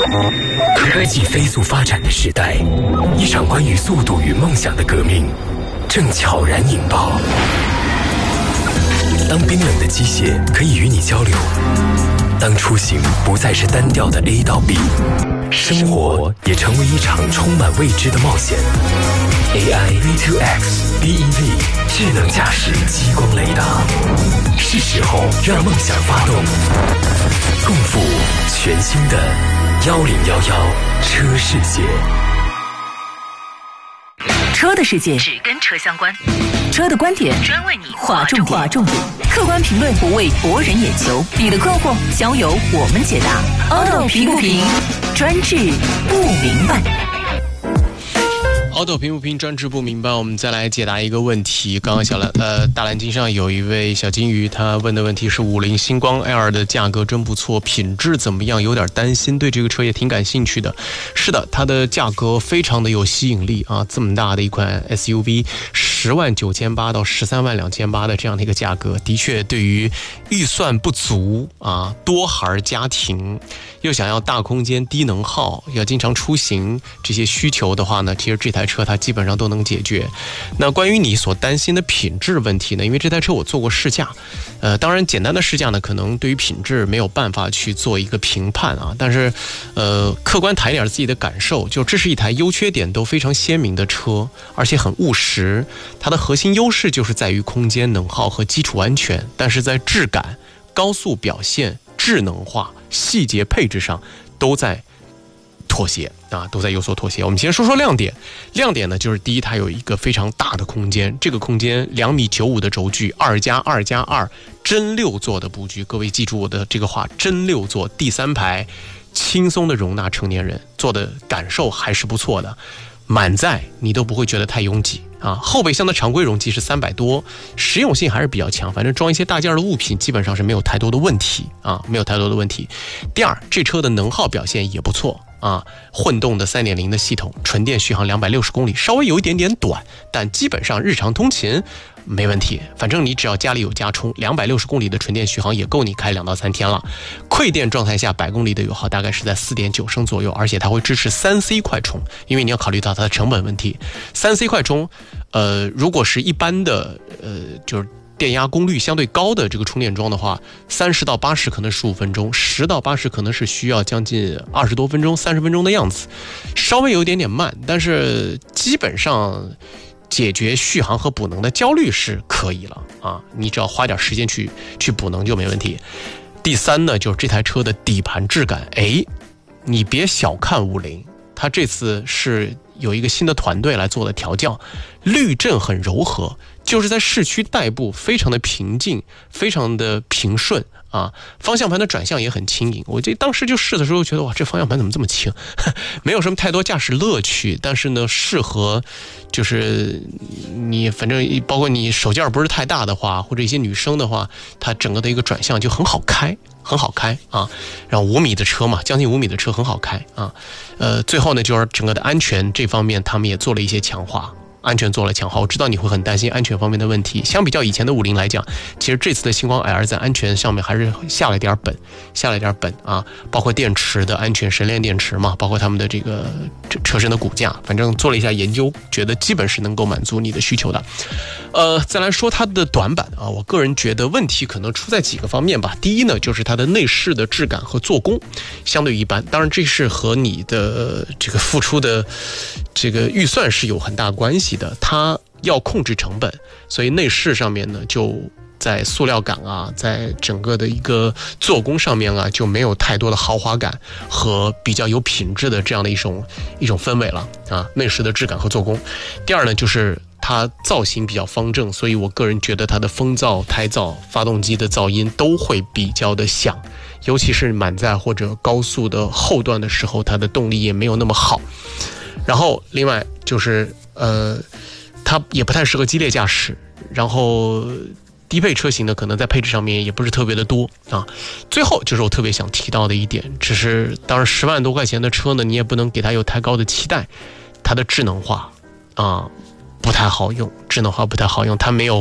科技飞速发展的时代，一场关于速度与梦想的革命正悄然引爆。当冰冷的机械可以与你交流，当出行不再是单调的 A 到 B， 生活也成为一场充满未知的冒险。AI V2X BEV 智能驾驶激光雷达，是时候让梦想发动，共赴全新的1011车世界。 车的世界只跟车相关， 车的观点专为你划重点，客观评论不为博人眼球，你的困惑交由我们解答。Auto 评不评，专治不明白。 Auto 评不评，专治不明白。我们再来解答一个问题。刚刚大蓝鲸上有一位小金鱼，他问的问题是50星光 L 的价格真不错，品质怎么样？有点担心，对这个车也挺感兴趣的。是的，它的价格非常的有吸引力啊！这么大的一款 SUV，109800到132800的这样的一个价格，的确对于预算不足啊，多孩家庭又想要大空间、低能耗，要经常出行这些需求的话呢，其实这台车它基本上都能解决。那关于你所担心的品质问题呢，因为这台车我做过试驾，当然简单的试驾呢，可能对于品质没有办法去做一个评判啊，但是客观谈一点自己的感受，就这是一台优缺点都非常鲜明的车，而且很务实。它的核心优势就是在于空间、能耗和基础安全，但是在质感、高速表现、智能化、细节配置上都在妥协啊，都在有所妥协。我们先说说亮点。亮点呢，就是第一，它有一个非常大的空间，这个空间2.95米的轴距，2+2+2真6座的布局。各位记住我的这个话，真6座，第3排轻松的容纳成年人，坐的感受还是不错的。满载你都不会觉得太拥挤啊，后备箱的常规容积是300多，实用性还是比较强，反正装一些大件的物品基本上是没有太多的问题啊，没有太多的问题。第二，这车的能耗表现也不错啊，混动的3.0的系统，纯电续航260公里，稍微有一点点短，但基本上日常通勤没问题，反正你只要家里有加充，260公里的纯电续航也够你开2到3天了。馈电状态下100公里的油耗大概是在4.9升左右，而且它会支持3C 快充，因为你要考虑到它的成本问题。3C 快充，如果是一般的就是电压功率相对高的这个充电桩的话，30到80可能15分钟，10到80可能是需要将近20多分钟、30分钟的样子，稍微有一点点慢，但是基本上解决续航和补能的焦虑是可以了啊，你只要花点时间去补能就没问题。第三呢，就是这台车的底盘质感，你别小看50，它这次是有一个新的团队来做的调教，滤震很柔和，就是在市区代步非常的平静，非常的平顺啊，方向盘的转向也很轻盈。我当时就试的时候觉得哇，这方向盘怎么这么轻？没有什么太多驾驶乐趣，但是呢，适合就是你反正包括你手劲儿不是太大的话，或者一些女生的话，它整个的一个转向就很好开啊。然后5米的车嘛，将近5米的车很好开啊。最后呢，就是整个的安全这方面，他们也做了一些强化。安全做了强化，我知道你会很担心安全方面的问题。相比较以前的50来讲，其实这次的星光 L 在安全上面还是下了点本啊，包括电池的安全，神链电池嘛，包括他们的这个车身的骨架，反正做了一下研究，觉得基本是能够满足你的需求的。再来说它的短板啊，我个人觉得问题可能出在几个方面吧。第一呢，就是它的内饰的质感和做工相对一般，当然这是和你的这个付出的这个预算是有很大关系的，它要控制成本，所以内饰上面呢，就在塑料感啊，在整个的一个做工上面啊，就没有太多的豪华感和比较有品质的这样的一种氛围了啊，内饰的质感和做工。第二呢，就是它造型比较方正，所以我个人觉得它的风噪、胎噪、发动机的噪音都会比较的响，尤其是满载或者高速的后段的时候，它的动力也没有那么好。然后另外就是它也不太适合激烈驾驶，然后低配车型呢可能在配置上面也不是特别的多啊。最后就是我特别想提到的一点，只是当然10万多块钱的车呢，你也不能给它有太高的期待，它的智能化啊不太好用，它没有